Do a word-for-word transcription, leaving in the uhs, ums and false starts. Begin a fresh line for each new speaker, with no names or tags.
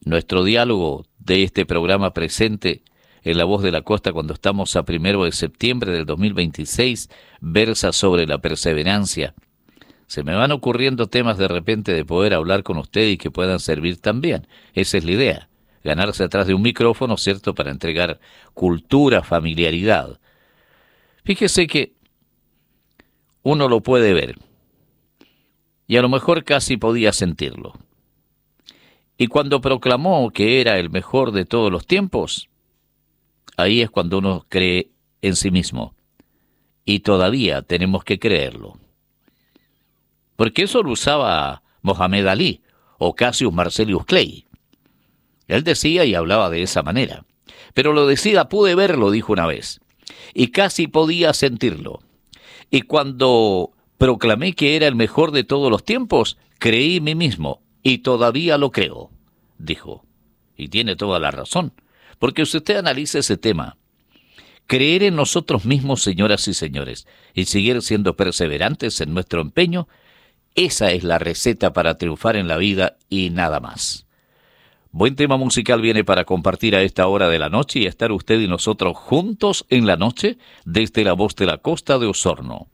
Nuestro diálogo de este programa presente en La Voz de la Costa cuando estamos a primero de septiembre del dos mil veintiséis versa sobre la perseverancia. Se me van ocurriendo temas de repente de poder hablar con usted y que puedan servir también. Esa es la idea, ganarse atrás de un micrófono, ¿cierto?, para entregar cultura, familiaridad. Fíjese que uno lo puede ver y a lo mejor casi podía sentirlo. Y cuando proclamó que era el mejor de todos los tiempos, ahí es cuando uno cree en sí mismo. Y todavía tenemos que creerlo. Porque eso lo usaba Mohamed Ali o Cassius Marcellus Clay. Él decía y hablaba de esa manera. Pero lo decía, pude verlo, dijo una vez. Y casi podía sentirlo. Y cuando proclamé que era el mejor de todos los tiempos, creí en mí mismo. Y todavía lo creo, dijo. Y tiene toda la razón. Porque si usted analiza ese tema, creer en nosotros mismos, señoras y señores, y seguir siendo perseverantes en nuestro empeño, esa es la receta para triunfar en la vida y nada más. Buen tema musical viene para compartir a esta hora de la noche y estar usted y nosotros juntos en la noche desde La Voz de la Costa de Osorno.